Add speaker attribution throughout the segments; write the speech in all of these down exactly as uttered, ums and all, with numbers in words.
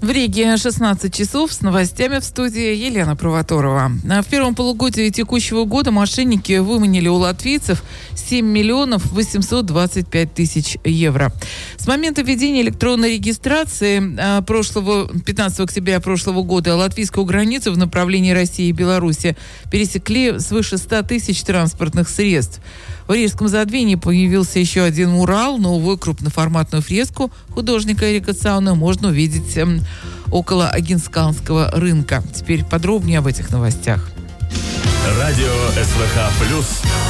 Speaker 1: В Риге шестнадцать часов, с новостями в студии Елена Провоторова. В первом полугодии текущего года мошенники выманили у латвийцев семь миллионов восемьсот двадцать пять тысяч евро. С момента введения электронной регистрации прошлого, пятнадцатого октября прошлого года латвийскую границу в направлении России и Беларуси пересекли свыше ста тысяч транспортных средств. В Рижском Задвине появился еще один мурал. Новую крупноформатную фреску художника Эрика Цауна можно увидеть э, около Агенсканского рынка. Теперь подробнее об этих новостях.
Speaker 2: Радио СВХ плюс.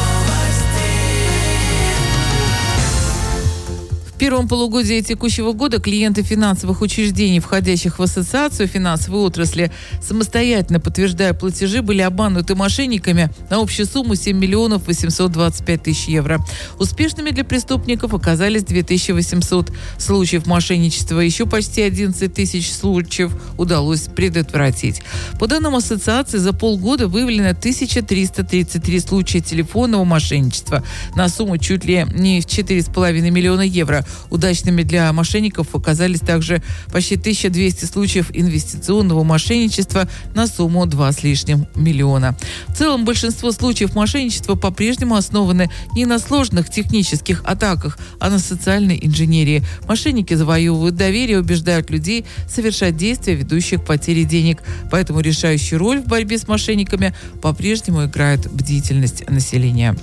Speaker 1: В первом полугодии текущего года клиенты финансовых учреждений, входящих в ассоциацию финансовой отрасли, самостоятельно подтверждая платежи, были обмануты мошенниками на общую сумму семь миллионов восемьсот двадцать пять тысяч евро. Успешными для преступников оказались две тысячи восемьсот случаев мошенничества. Еще почти одиннадцать тысяч случаев удалось предотвратить. По данным ассоциации, за полгода выявлено тысяча триста тридцать три случая телефонного мошенничества на сумму чуть ли не в четыре с половиной миллиона евро. Удачными для мошенников оказались также почти тысяча двести случаев инвестиционного мошенничества на сумму два с лишним миллиона. В целом, большинство случаев мошенничества по-прежнему основаны не на сложных технических атаках, а на социальной инженерии. Мошенники завоевывают доверие, убеждают людей совершать действия, ведущие к потере денег. Поэтому решающую роль в борьбе с мошенниками по-прежнему играет бдительность населения.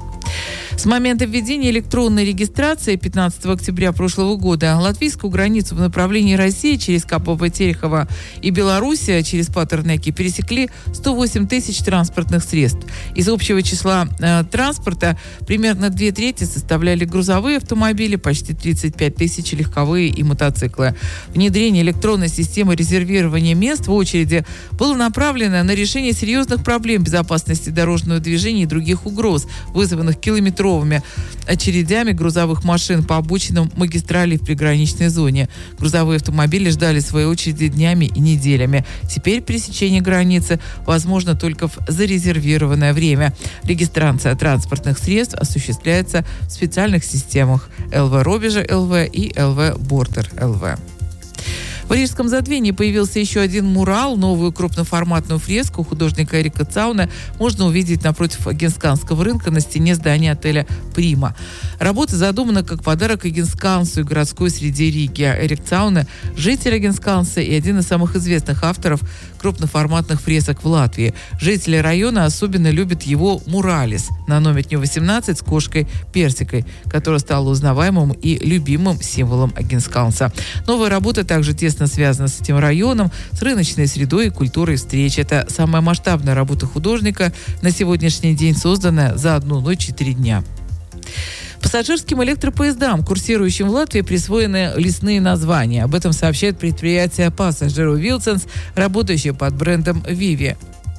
Speaker 1: С момента введения электронной регистрации пятнадцатого октября прошлого года латвийскую границу в направлении России через Капово-Терехово и Белоруссия через Патернеки пересекли сто восемь тысяч транспортных средств. Из общего числа э, транспорта примерно две трети составляли грузовые автомобили, почти тридцать пять тысяч легковые и мотоциклы. Внедрение электронной системы резервирования мест в очереди было направлено на решение серьезных проблем безопасности дорожного движения и других угроз, вызванных километровыми очередями грузовых машин по обочинам магистралей в приграничной зоне. Грузовые автомобили ждали своей очереди днями и неделями. Теперь пересечение границы возможно только в зарезервированное время. Регистрация транспортных средств осуществляется в специальных системах эл вэ Робежа эл вэ и эл вэ Бортер эл вэ. В Рижском Задвине появился еще один мурал. Новую крупноформатную фреску художника Эрика Цауна можно увидеть напротив Агенсканского рынка на стене здания отеля «Прима». Работа задумана как подарок Агенскансу и городской среде Риги. Эрик Цауна – житель Агенсканса и один из самых известных авторов крупноформатных фресок в Латвии. Жители района особенно любят его муралис на Нометню восемнадцать с кошкой Персикой, которая стала узнаваемым и любимым символом Агенсканса. Новая работа также тесно связана с этим районом, с рыночной средой и культурой встреч. Это самая масштабная работа художника, на сегодняшний день созданная за одну ночь и три дня. Пассажирским электропоездам, курсирующим в Латвии, присвоены лесные названия. Об этом сообщает предприятие Passenger Vilciens, работающее под брендом Vivi.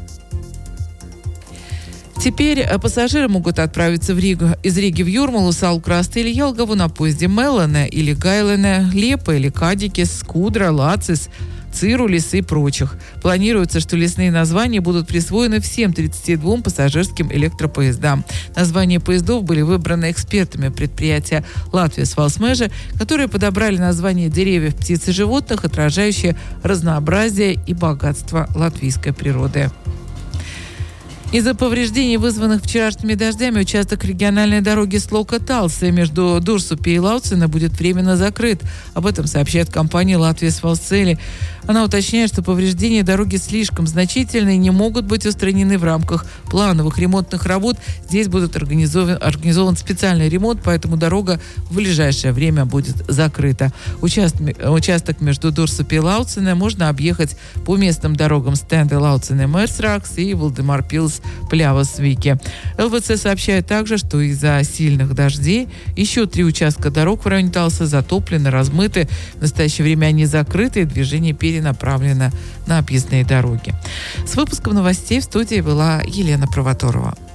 Speaker 1: Теперь пассажиры могут отправиться в Ригу, из Риги в Юрмалу, Салкрасты или Елгову на поезде Мелане или Гайлене, Лепа или Кадикис, Скудра, Лацис, Цирулис и прочих. Планируется, что лесные названия будут присвоены всем тридцати двум пассажирским электропоездам. Названия поездов были выбраны экспертами предприятия Латвия Свалсмежа, которые подобрали названия деревьев, птиц и животных, отражающие разнообразие и богатство латвийской природы. Из-за повреждений, вызванных вчерашними дождями, участок региональной дороги Слока-Талсы между Дурсупи и Лауцина будет временно закрыт. Об этом сообщает компания «Латвия Свалцели». Она уточняет, что повреждения дороги слишком значительные и не могут быть устранены в рамках плановых ремонтных работ. Здесь будет организован, организован специальный ремонт, поэтому дорога в ближайшее время будет закрыта. Участок, участок между Дурсупи и Лауциной можно объехать по местным дорогам Стенды, Лауцина, Мерсракс и Валдемар-Пилс, Плявас-Вики. эл вэ цэ сообщает также, что из-за сильных дождей еще три участка дорог в районе Талса затоплены, размыты. В настоящее время они закрыты, и движение перенаправлено на объездные дороги. С выпуском новостей в студии была Елена Провоторова.